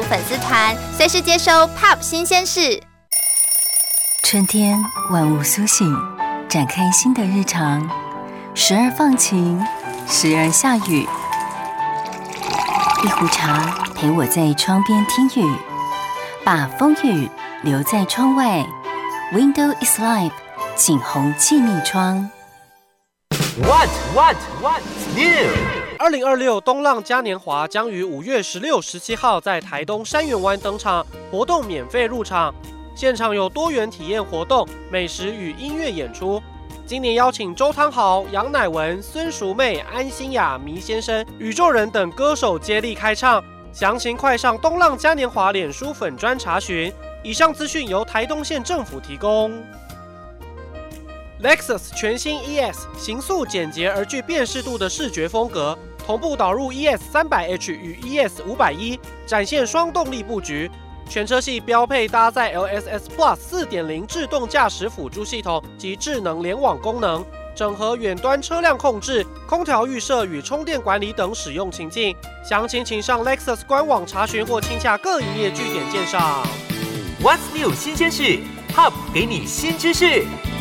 粉丝团，随时接收 Pop 新鲜事。 春天万物苏醒，展开新的日常，时而放晴，时而下雨。一壶茶陪我在窗边听雨，把风雨留在窗外。Window is life， 景洪气密窗。 What's new？ 2026东浪嘉年华将于5月16、17号在台东山园湾登场，活动免费入场，现场有多元体验活动、美食与音乐演出。今年邀请周汤豪、杨乃文、孙淑妹、安心雅、迷先生、宇宙人等歌手接力开唱，详情快上东浪嘉年华脸书粉专查询。以上资讯由台东县政府提供。Lexus 全新 ES 形塑简洁而具辨识度的视觉风格，同步导入 ES 300H 与 ES 510，展现双动力布局。全车系标配搭载 LSS Plus 4.0 自动驾驶辅助系统及智能联网功能，整合远端车辆控制、空调预设与充电管理等使用情境。详情请上 Lexus 官网查询或亲洽各营业据点鉴赏。 What's new 新鲜事 ，Pop 给你新知识。